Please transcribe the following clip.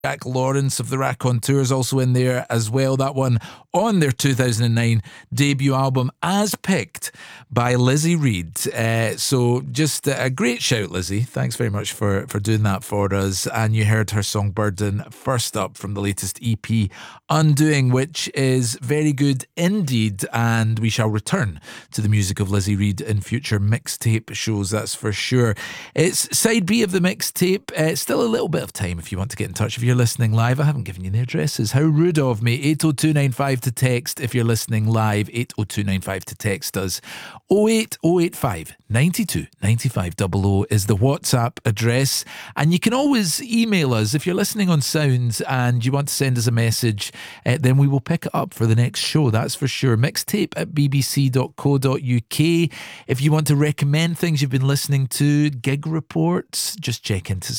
Jack Lawrence of the Raconteurs also in there as well. That one on their 2009 debut album, as picked by Lizzie Reed. So just a great shout, Lizzie. Thanks very much for doing that for us. And you heard her song Burden first up from the latest EP, Undoing, which is very good indeed. And we shall return to the music of Lizzie Reed in future mixtape shows, that's for sure. It's side B of the mixtape. Still a little bit of time if you want to get in touch. If you're listening live, I haven't given you the addresses. How rude of me. 80295 to text if you're listening live. 80295 to text us. 08085 92 95 00 is the WhatsApp address. And you can always email us if you're listening on Sounds and you want to send us a message. Then we will pick it up for the next show, that's for sure. Mixtape at bbc.co.uk. If you want to recommend things you've been listening to, gig reports, just check into